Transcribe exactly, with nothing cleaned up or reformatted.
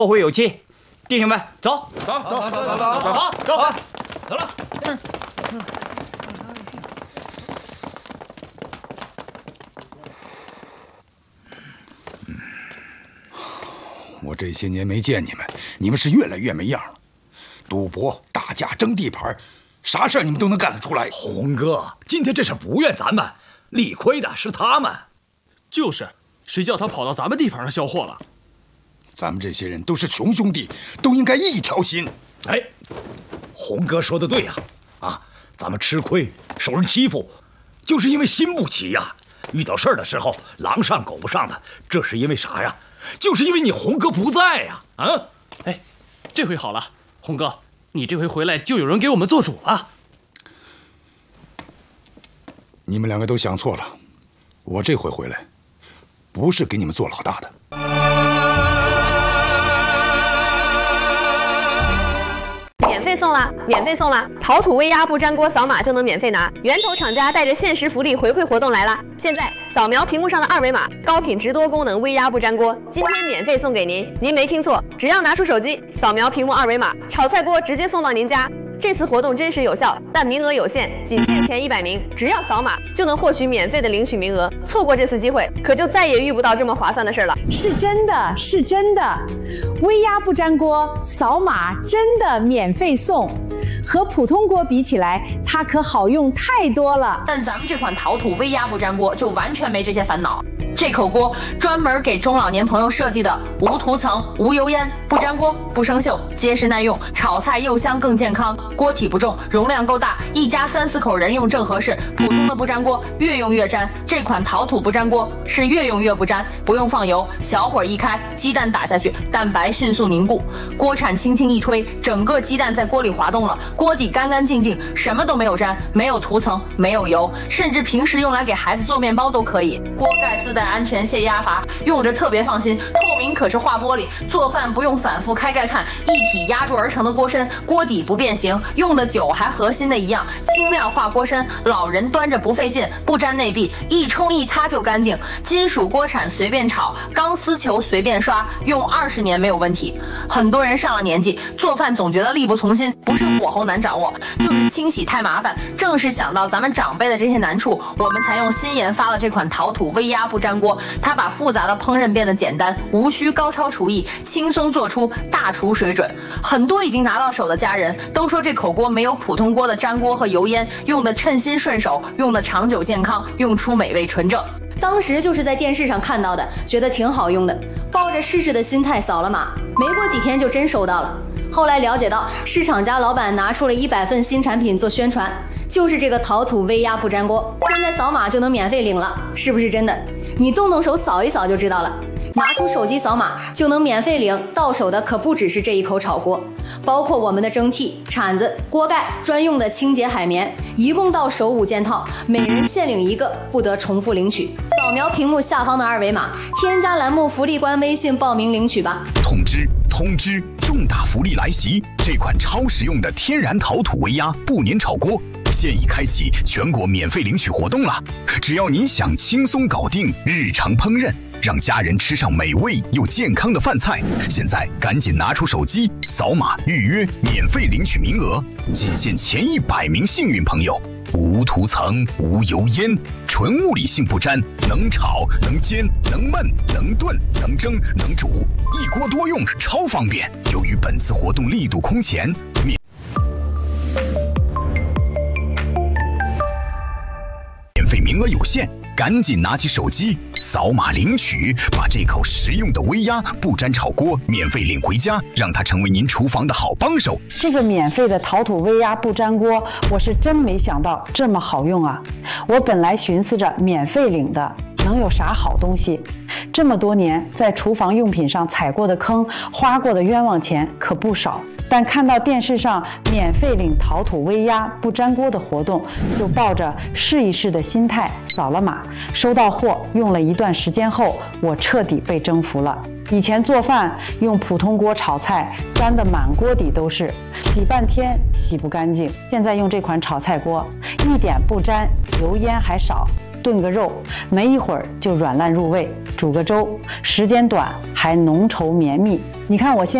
后会有期。弟兄们，走走走走走走走走走走了。 我这些年没见你们，你们是越来越没样了。赌博、打架、争地盘，啥事儿你们都能干得出来。 红哥，今天这事不怨咱们，理亏的是他们。 就是，谁叫他跑到咱们地盘上销货了？ 咱们这些人都是穷兄弟，都应该一条心。 哎，红哥说的对呀、啊，啊，咱们吃亏、受人欺负，就是因为心不齐呀、啊。遇到事儿的时候，狼上狗不上的，这是因为啥呀？就是因为你红哥不在呀！啊， 哎，这回好了，红哥，你这回回来就有人给我们做主了。 你们两个都想错了，我这回回来，不是给你们做老大的。 免费送啦！免费送啦！陶土微压不粘锅，扫码就能免费拿。源头厂家带着限时福利回馈活动来啦！现在扫描屏幕上的二维码，高品质多功能微压不粘锅，今天免费送给您。您没听错，只要拿出手机扫描屏幕二维码，炒菜锅直接送到您家。这次活动真实有效，但名额有限，仅限前一百名。只要扫码就能获取免费的领取名额，错过这次机会，可就再也遇不到这么划算的事了。 是真的，是真的，微压不粘锅，扫码真的免费送。和普通锅比起来，它可好用太多了。 但咱们这款陶土微压不粘锅就完全没这些烦恼。这口锅专门给中老年朋友设计的，无涂层、无油烟，不粘锅、不生锈，结实耐用，炒菜又香更健康。锅体不重，容量够大，一家三四口人用正合适。普通的不粘锅越用越粘，这款陶土不粘锅是越用越不粘，不用放油，小火一开，鸡蛋打下去，蛋白迅速凝固，锅铲轻轻一推，整个鸡蛋在锅里滑动了，锅底干干净净，什么都没有粘，没有涂层，没有油，甚至平时用来给孩子做面包都可以。锅盖自带安全泄压阀，用着特别放心，透明可视化玻璃，做饭不用反复开盖看，一体压铸而成的锅身，锅底不变形，用的久还和新的一样，轻量化锅身，老人端着不费劲，不粘内壁，一冲一擦就干净。金属锅铲随便炒，钢丝球随便刷，用二十年没有问题。很多人上了年纪，做饭总觉得力不从心，不是火候难掌握，就是清洗太麻烦。正是想到咱们长辈的这些难处，我们才用新研发了这款陶土微压不粘锅。它把复杂的烹饪变得简单，无需高超厨艺，轻松做出大厨水准。很多已经拿到手的家人都说这口锅没有普通锅的粘锅和油烟，用的称心顺手，用的长久健康，用出美味纯正。 当时就是在电视上看到的，觉得挺好用的，抱着试试的心态扫了码，没过几天就真收到了。后来了解到，市场家老板拿出了一百份新产品做宣传，就是这个陶土微压不粘锅，现在扫码就能免费领了，是不是真的？你动动手扫一扫就知道了。拿出手机扫码就能免费领，到手的可不只是这一口炒锅，包括我们的蒸屉、铲子、锅盖、专用的清洁海绵，一共到手五件套，每人限领一个，不得重复领取。扫描屏幕下方的二维码，添加栏目福利官微信报名领取吧。 通知通知，重大福利来袭！这款超实用的天然陶土微压不粘炒锅现已开启全国免费领取活动了。只要你想轻松搞定日常烹饪，让家人吃上美味又健康的饭菜，现在赶紧拿出手机扫码预约，免费领取名额，仅限前一百名幸运朋友。无涂层、无油烟，纯物理性不粘，能炒能煎能焖能炖能蒸能煮，一锅多用，超方便。由于本次活动力度空前，免免费名额有限，赶紧拿起手机扫码领取，把这口实用的微压不粘炒锅免费领回家，让它成为您厨房的好帮手。 这个免费的陶土微压不粘锅，我是真没想到这么好用啊！我本来寻思着免费领的能有啥好东西，这么多年在厨房用品上踩过的坑，花过的冤枉钱可不少。但看到电视上免费领陶土微压不粘锅的活动，就抱着试一试的心态扫了码，收到货用了一段时间后，我彻底被征服了。以前做饭用普通锅炒菜，粘得满锅底都是，洗半天洗不干净。现在用这款炒菜锅，一点不粘，油烟还少，炖个肉没一会儿就软烂入味， 煮个粥，时间短还浓稠绵密。你看我现